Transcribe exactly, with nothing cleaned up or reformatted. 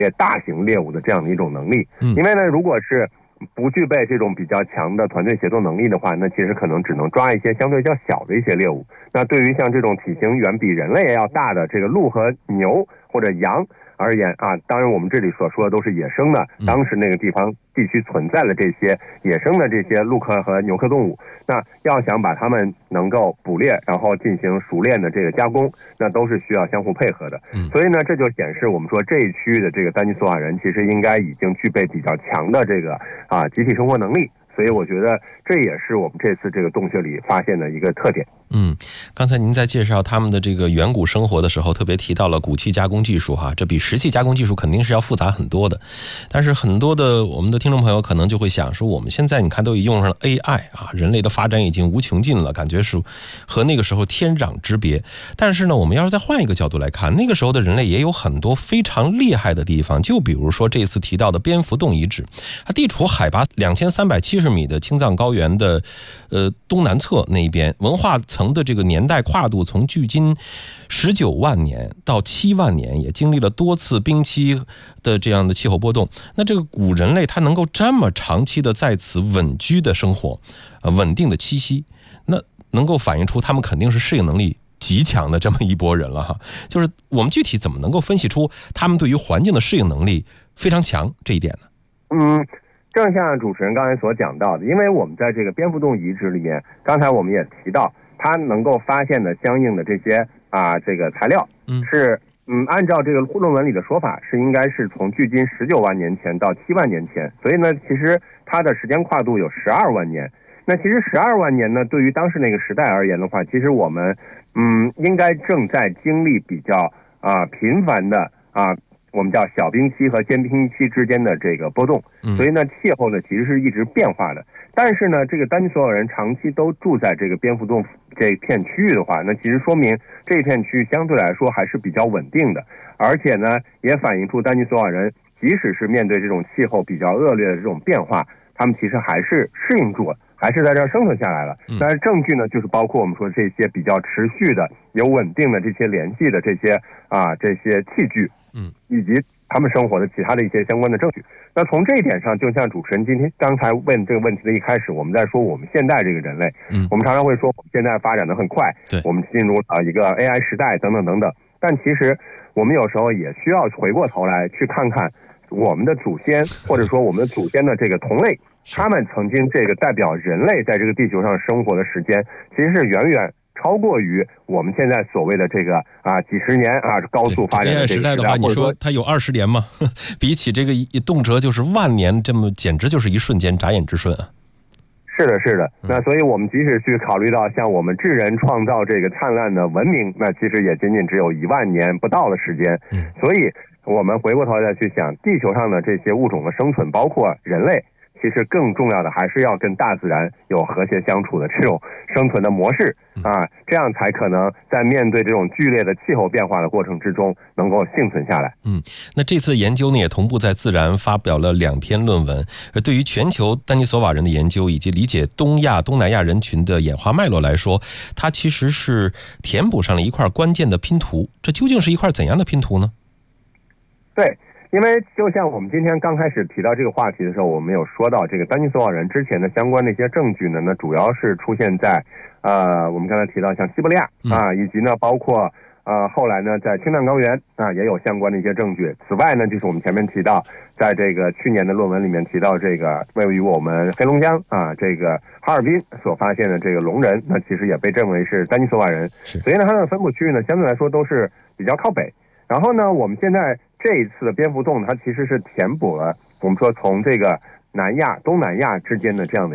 大型猎物的这样的一种能力。因为呢，如果是不具备这种比较强的团队协作能力的话，那其实可能只能抓一些相对较小的一些猎物。那对于像这种体型远比人类要大的这个鹿和牛或者羊而言啊，当然我们这里所说的都是野生的，当时那个地方地区存在的这些野生的这些鹿科和牛科动物，那要想把它们能够捕猎，然后进行熟练的这个加工，那都是需要相互配合的。所以呢，这就显示我们说这一区域的这个丹尼索瓦人其实应该已经具备比较强的这个啊集体生活能力。所以我觉得这也是我们这次这个洞穴里发现的一个特点。 嗯，刚才您在介绍他们的这个远古生活的时候，特别提到了骨器加工技术哈，这比石器加工技术肯定是要复杂很多的。但是很多的我们的听众朋友可能就会想说，我们现在你看都已用上了 A I 啊，人类的发展已经无穷尽了，感觉是和那个时候天壤之别。但是呢，我们要是再换一个角度来看，那个时候的人类也有很多非常厉害的地方，就比如说这次提到的蝙蝠洞遗址，它地处海拔两千三百七十米的青藏高原的呃东南侧那一边，文化层的这个年代跨度从距今十九万年到七万年，也经历了多次冰期的这样的气候波动。那这个古人类它能够这么长期的在此稳居的生活，呃稳定的栖息，那能够反映出他们肯定是适应能力极强的这么一拨人了哈。就是我们具体怎么能够分析出他们对于环境的适应能力非常强这一点呢？ 嗯。正像主持人刚才所讲到的，因为我们在这个蝙蝠洞遗址里面，刚才我们也提到，它能够发现的相应的这些啊这个材料，是嗯按照这个论文里的说法，是应该是从距今十九万年前到七万年前，所以呢，其实它的时间跨度有十二万年。那其实十二万年呢，对于当时那个时代而言的话，其实我们嗯应该正在经历比较啊频繁的啊。我们叫小冰期和间冰期之间的这个波动，所以呢，气候呢其实是一直变化的。但是呢，这个丹尼索瓦人长期都住在这个蝙蝠洞这片区域的话，那其实说明这一片区域相对来说还是比较稳定的，而且呢，也反映出丹尼索瓦人即使是面对这种气候比较恶劣的这种变化，他们其实还是适应住了，还是在这儿生存下来了。但是证据呢，就是包括我们说这些比较持续的、有稳定的这些联系的这些啊这些器具。嗯，以及他们生活的其他的一些相关的证据。那从这一点上，就像主持人今天刚才问这个问题的一开始，我们在说我们现在这个人类，嗯，我们常常会说我们现在发展的很快，对，我们进入啊一个 A I 时代等等等等。但其实我们有时候也需要回过头来去看看我们的祖先，或者说我们的祖先的这个同类，他们曾经这个代表人类在这个地球上生活的时间，其实是远远超过于我们现在所谓的这个啊几十年啊高速发展的这个时代。 时代的话，你说它有二十年吗？比起这个一动辄就是万年，这么简直就是一瞬间，眨眼之瞬啊！ 是的，是的。那所以我们即使去考虑到像我们智人创造这个灿烂的文明，那其实也仅仅只有一万年不到的时间。所以我们回过头再去想，地球上的这些物种的生存，包括人类。其实更重要的还是要跟大自然有和谐相处的这种生存的模式啊，这样才可能在面对这种剧烈的气候变化的过程之中能够幸存下来。 嗯，那这次研究呢也同步在《自然》发表了两篇论文，而对于全球丹尼索瓦人的研究以及理解东亚、东南亚人群的演化脉络来说，它其实是填补上了一块关键的拼图。这究竟是一块怎样的拼图呢？ 对。因为就像我们今天刚开始提到这个话题的时候，我们有说到这个丹尼索瓦人之前的相关的一些证据呢，那主要是出现在呃我们刚才提到像西伯利亚啊，以及呢包括呃后来呢在青藏高原啊也有相关的一些证据。此外呢，就是我们前面提到，在这个去年的论文里面提到这个位于我们黑龙江啊这个哈尔滨所发现的这个龙人，那其实也被认为是丹尼索瓦人。所以呢，它的分布区域呢相对来说都是比较靠北。然后呢，我们现在这一次的蝙蝠洞，它其实是填补了我们说从这个南亚、东南亚之间的这样的